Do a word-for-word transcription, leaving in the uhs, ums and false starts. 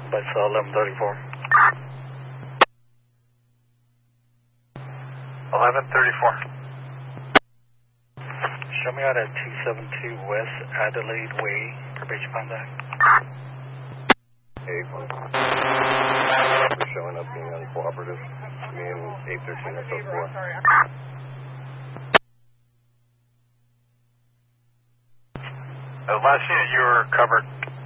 By cell eleven thirty-four. eleven thirty-four. Show me out at two seventy-two West Adelaide Way, Probation contact. eight one. We're showing up being uncooperative. Me and eight thirteen S O four. The last unit you were covered